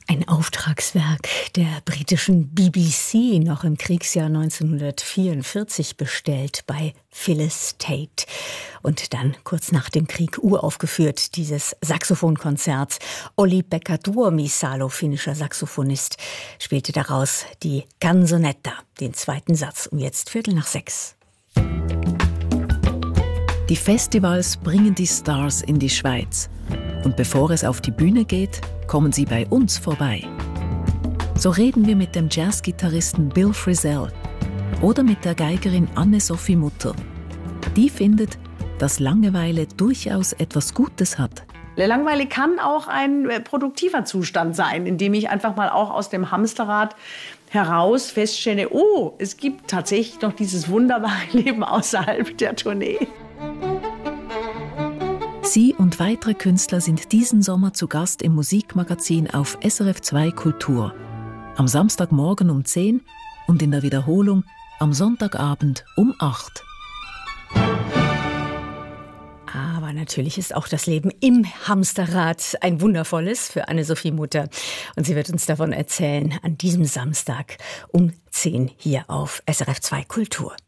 Ein Auftragswerk der britischen BBC, noch im Kriegsjahr 1944 bestellt bei Phyllis Tate. Und dann kurz nach dem Krieg uraufgeführt, dieses Saxophonkonzert. Olli Pekka-Tuomisalo, finnischer Saxophonist, spielte daraus die Canzonetta, den zweiten Satz, um jetzt 5:45. Die Festivals bringen die Stars in die Schweiz. Und bevor es auf die Bühne geht, kommen sie bei uns vorbei. So reden wir mit dem Jazzgitarristen Bill Frisell oder mit der Geigerin Anne-Sophie Mutter. Die findet, dass Langeweile durchaus etwas Gutes hat. Langeweile kann auch ein produktiver Zustand sein, in dem ich einfach mal auch aus dem Hamsterrad heraus feststelle, oh, es gibt tatsächlich noch dieses wunderbare Leben außerhalb der Tournee. Sie und weitere Künstler sind diesen Sommer zu Gast im Musikmagazin auf SRF 2 Kultur. Am Samstagmorgen um 10 und in der Wiederholung am Sonntagabend um 8. Aber natürlich ist auch das Leben im Hamsterrad ein wundervolles für Anne-Sophie Mutter. Und sie wird uns davon erzählen an diesem Samstag um 10 hier auf SRF 2 Kultur.